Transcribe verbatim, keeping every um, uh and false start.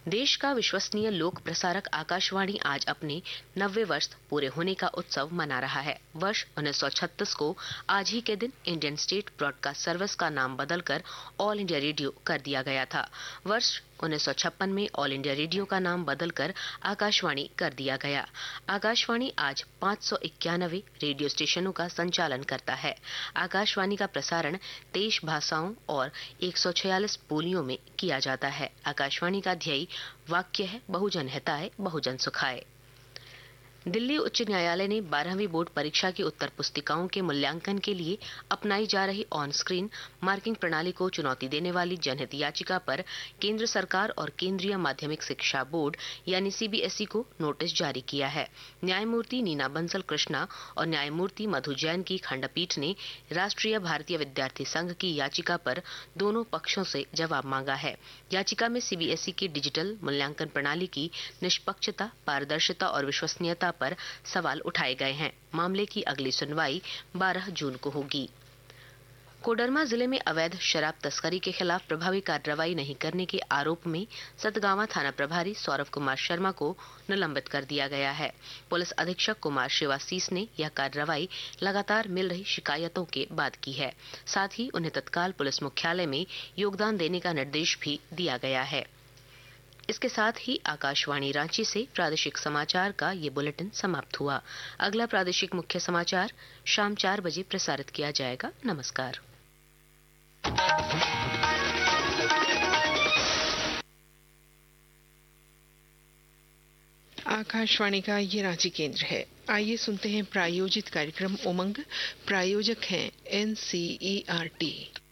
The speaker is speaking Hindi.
देश का विश्वसनीय लोक प्रसारक आकाशवाणी आज अपने नब्बे वर्ष पूरे होने का उत्सव मना रहा है। वर्ष उन्नीस सौ छत्तीस को आज ही के दिन इंडियन स्टेट ब्रॉडकास्ट सर्विस का नाम बदलकर ऑल इंडिया रेडियो कर दिया गया था। वर्ष उन्नीस सौ छप्पन में ऑल इंडिया रेडियो का नाम बदलकर आकाशवाणी कर दिया गया। आकाशवाणी आज पाँच सौ इक्यानवे रेडियो स्टेशनों का संचालन करता है। आकाशवाणी का प्रसारण तेईस भाषाओं और एक सौ छियालीस बोलियों में किया जाता है। आकाशवाणी का ध्येय वाक्य है, बहुजन हिताय बहुजन सुखाय। दिल्ली उच्च न्यायालय ने बारहवीं बोर्ड परीक्षा की उत्तर पुस्तिकाओं के मूल्यांकन के लिए अपनाई जा रही ऑन स्क्रीन मार्किंग प्रणाली को चुनौती देने वाली जनहित याचिका पर केंद्र सरकार और केंद्रीय माध्यमिक शिक्षा बोर्ड यानी सीबीएसई को नोटिस जारी किया है। न्यायमूर्ति नीना बंसल कृष्णा और न्यायमूर्ति मधु जैन की खंडपीठ ने राष्ट्रीय भारतीय विद्यार्थी संघ की याचिका पर दोनों पक्षों से जवाब मांगा है। याचिका में सीबीएसई की डिजिटल मूल्यांकन प्रणाली की निष्पक्षता, पारदर्शिता और विश्वसनीयता पर सवाल उठाए गए हैं। मामले की अगली सुनवाई बारह जून को होगी। कोडरमा जिले में अवैध शराब तस्करी के खिलाफ प्रभावी कार्रवाई नहीं करने के आरोप में सतगावा थाना प्रभारी सौरभ कुमार शर्मा को निलंबित कर दिया गया है। पुलिस अधीक्षक कुमार शिवासीस ने यह कार्रवाई लगातार मिल रही शिकायतों के बाद की है। साथ ही उन्हें तत्काल पुलिस मुख्यालय में योगदान देने का निर्देश भी दिया गया है। इसके साथ ही आकाशवाणी रांची से प्रादेशिक समाचार का ये बुलेटिन समाप्त हुआ। अगला प्रादेशिक मुख्य समाचार शाम चार बजे प्रसारित किया जाएगा। नमस्कार। आकाशवाणी का ये रांची केंद्र है। आइए सुनते हैं प्रायोजित कार्यक्रम उमंग। प्रायोजक हैं N C E R T.